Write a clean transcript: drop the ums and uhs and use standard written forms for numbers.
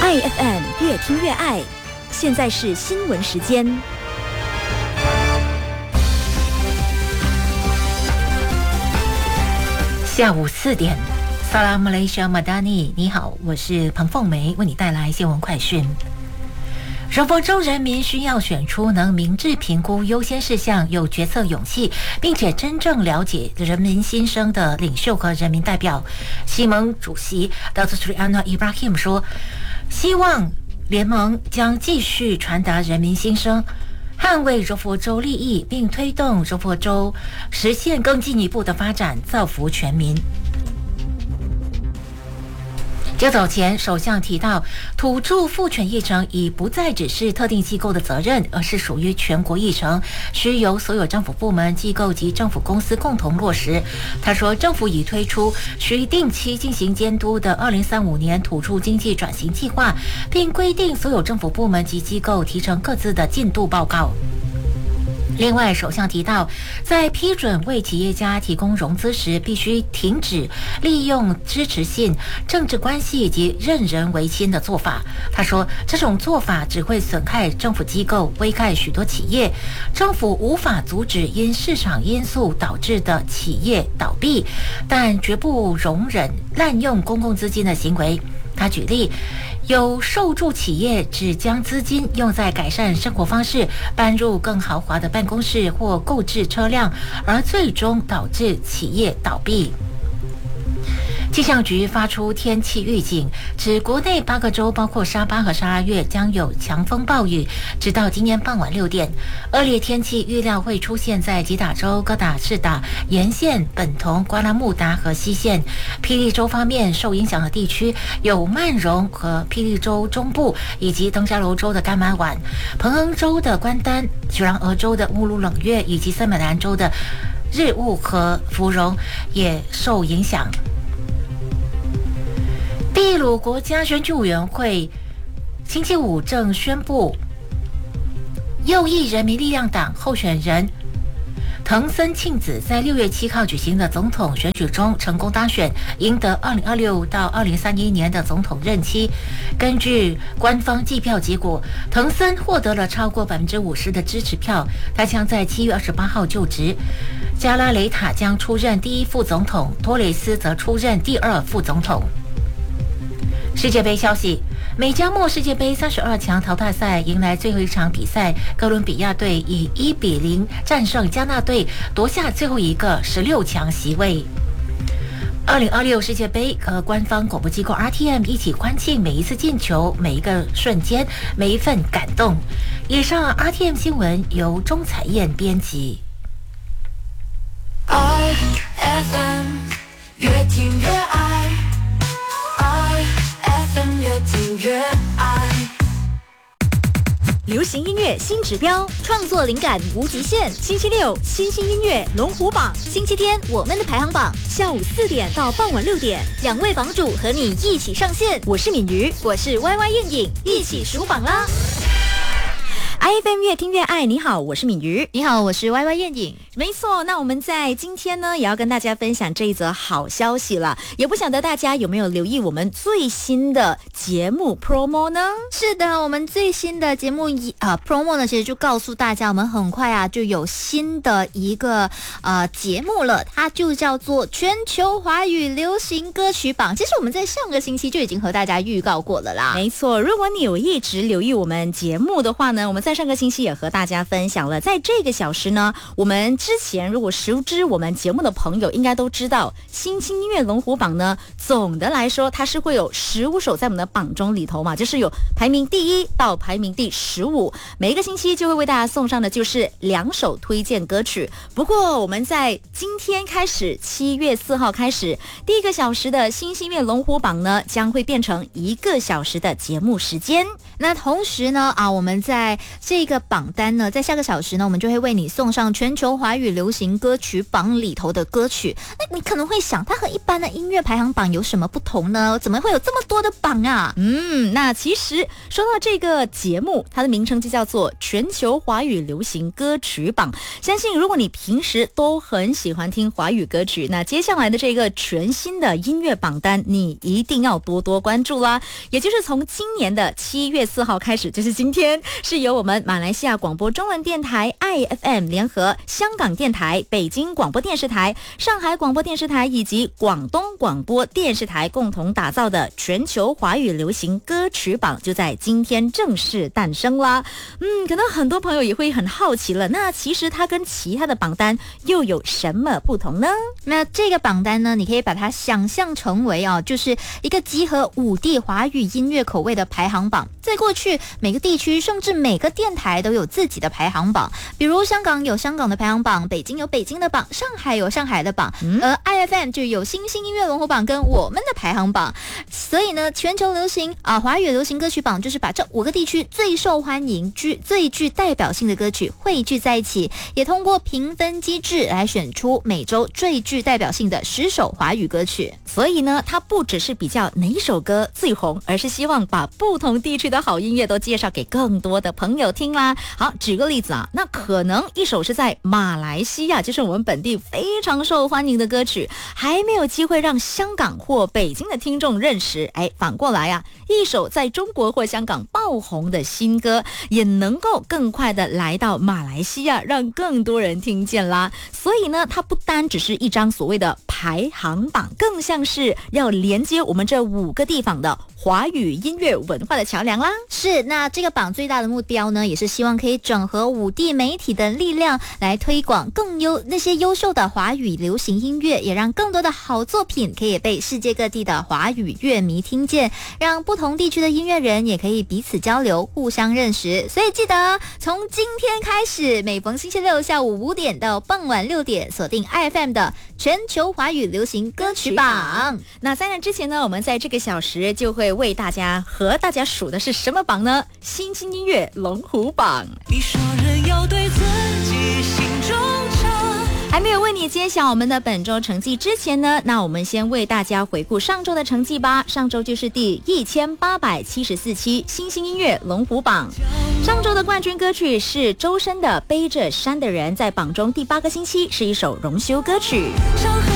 IFM 越听越爱，现在是新闻时间。 下午4点，萨拉马来西亚马达尼，你好，我是彭凤梅，为你带来新闻快讯。柔佛州人民需要选出能明智评估优先事项、有决策勇气，并且真正了解人民心声的领袖和人民代表。西盟主席 Dr. Sri Anwar Ibrahim 说，希望联盟将继续传达人民心声，捍卫柔佛州利益，并推动柔佛州实现更进一步的发展，造福全民。较早前，首相提到，土著赋权议程已不再只是特定机构的责任，而是属于全国议程，需由所有政府部门、机构及政府公司共同落实。他说，政府已推出需定期进行监督的2035年土著经济转型计划，并规定所有政府部门及机构提呈各自的进度报告。另外，首相提到，在批准为企业家提供融资时，必须停止利用支持性、政治关系及任人唯亲的做法。他说，这种做法只会损害政府机构，危害许多企业。政府无法阻止因市场因素导致的企业倒闭，但绝不容忍滥用公共资金的行为。他举例，有受助企业只将资金用在改善生活方式、搬入更豪华的办公室或购置车辆，而最终导致企业倒闭。气象局发出天气预警，指国内8个州，包括沙巴和沙拉越，将有强风暴雨，直到今天傍晚6点。恶劣天气预料会出现在吉打州、哥打士打、沿线、本桐、瓜拉穆达和西线。霹雳州方面，受影响的地区有曼荣和霹雳州中部，以及登嘉楼州的甘马碗、彭亨州的关丹、雪兰莪州的乌鲁冷月，以及森美兰州的日务和芙蓉也受影响。秘鲁国家选举委员会星期五正宣布，右翼人民力量党候选人藤森庆子在6月7号举行的总统选举中成功当选，赢得2026到2031年的总统任期。根据官方计票结果，藤森获得了超过50%的支持票，他将在7月28号就职。加拉雷塔将出任第一副总统，托雷斯则出任第二副总统。世界杯消息，美加墨世界杯32强淘汰赛迎来最后一场比赛，哥伦比亚队以1-0战胜加纳队，夺下最后一个16强席位。2026世界杯和官方广播机构 RTM 一起欢庆每一次进球、每一个瞬间、每一份感动。以上 RTM 新闻由钟彩燕编辑。 IFM 越听越爱，IFM 越听越爱。 流行音乐新指标，创作灵感无极限。星期六新兴音乐龙虎榜，星期天我们的排行榜，下午4点到傍晚6点，2位榜主和你一起上线。我是敏瑜，我是 YY 燕影，一起数榜啦。IFM 越听越爱，你好，我是敏瑜。 你好，我是 YY 燕影。 没错，那我们在今天呢，也要跟大家分享这一则好消息了。也不晓得大家有没有留意我们最新的节目 promo 呢？ 是的，我们最新的节目promo 呢，其实就告诉大家，我们很快就有新的一个节目了，它就叫做全球华语流行歌曲榜。其实我们在上个星期就已经和大家预告过了啦。 没错，如果你有一直留意我们节目的话呢，我们在上个星期也和大家分享了，在这个小时呢，我们之前如果熟知我们节目的朋友应该都知道，新兴音乐龙虎榜呢，总的来说它是会有15首在我们的榜中里头嘛，就是有排名第1到排名第15，每一个星期就会为大家送上的就是2首推荐歌曲。不过我们在今天开始7月4号开始，第1个小时的新兴音乐龙虎榜呢，将会变成1个小时的节目时间。 那同时呢我们在这个榜单呢，在下个小时呢，我们就会为你送上全球华语流行歌曲榜里头的歌曲。那你可能会想，它和一般的音乐排行榜有什么不同呢？怎么会有这么多的榜啊？ 那其实说到这个节目，它的名称就叫做全球华语流行歌曲榜。相信如果你平时都很喜欢听华语歌曲，那接下来的这个全新的音乐榜单，你一定要多多关注啦。也就是从今年的7月4号开始，就是今天，是由我们马来西亚广播中文电台 IFM 联合香港电台、北京广播电视台、上海广播电视台以及广东广播电视台共同打造的全球华语流行歌曲榜，就在今天正式诞生啦。可能很多朋友也会很好奇了，那其实它跟其他的榜单又有什么不同呢？ 那这个榜单呢，你可以把它想象成为就是一个集合5地华语音乐口味的排行榜。在过去，每个地区甚至每个电台都有自己的排行榜，比如香港有香港的排行榜，北京有北京的榜，上海有上海的榜，而 IFM 就有新兴音乐龙虎榜跟我们的排行榜。所以呢，全球流行华语流行歌曲榜就是把这5个地区最受欢迎、最具代表性的歌曲汇聚在一起，也通过评分机制来选出每周最具代表性的10首华语歌曲。 所以呢，它不只是比较哪一首歌最红，而是希望把不同地区的好音乐都介绍给更多的朋友听啦。好，举个例子那可能一首是在马来西亚，就是我们本地非常受欢迎的歌曲，还没有机会让香港或北京的听众认识。反过来一首在中国或香港爆红的新歌，也能够更快的来到马来西亚，让更多人听见啦。所以呢，它不单只是一张所谓的排行榜，更像是要连接我们这5个地方的华语音乐文化的桥梁啦。 是，那这个榜最大的目标呢，也是希望可以整合5地媒体的力量，来推广那些优秀的华语流行音乐，也让更多的好作品可以被世界各地的华语乐迷听见，让不同地区的音乐人也可以彼此交流，互相认识。所以记得从今天开始，每逢星期六下午5点到傍晚6点，锁定 IFM 的全球华语流行歌曲榜。 那在那之前呢，我们在这个小时就会为大家数的是什么榜呢？新兴音乐龙虎榜。 你说人要对自己心中诚。 还没有为你揭晓我们的本周成绩之前呢，那我们先为大家回顾上周的成绩吧。上周就是第1874期新兴音乐龙虎榜。上周的冠军歌曲是周深的《背着山的人》，在榜中第8个星期，是一首荣休歌曲。